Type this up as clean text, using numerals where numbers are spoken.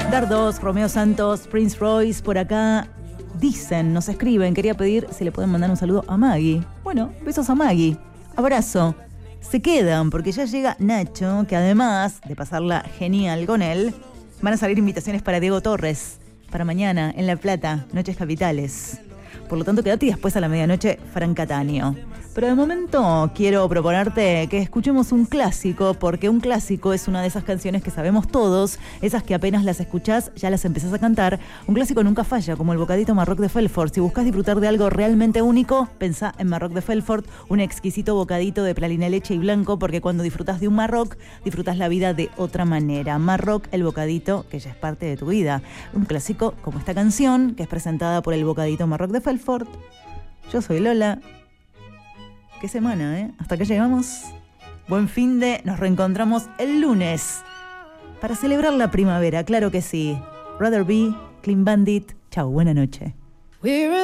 Dardos, Romeo Santos, Prince Royce, por acá dicen, nos escriben, quería pedir si le pueden mandar un saludo a Maggie. Bueno, besos a Maggie, abrazo. Se quedan porque ya llega Nacho, que además de pasarla genial con él, van a salir invitaciones para Diego Torres, para mañana en La Plata, Noches Capitales. Por lo tanto, quédate y después a la medianoche, Fran Cataño. Pero de momento quiero proponerte que escuchemos un clásico, porque un clásico es una de esas canciones que sabemos todos, esas que apenas las escuchás ya las empezás a cantar. Un clásico nunca falla, como el bocadito Marroc de Felfort. Si buscas disfrutar de algo realmente único, pensá en Marroc de Felfort, un exquisito bocadito de pralina, leche y blanco, porque cuando disfrutás de un Marroc, disfrutás la vida de otra manera. Marroc, el bocadito que ya es parte de tu vida. Un clásico como esta canción, que es presentada por el bocadito Marroc de Felfort. Yo soy Lola. Qué semana, ¿eh? Hasta que llegamos. Buen fin de... Nos reencontramos el lunes para celebrar la primavera, claro que sí. Rather Be, Clean Bandit. Chau, buena noche.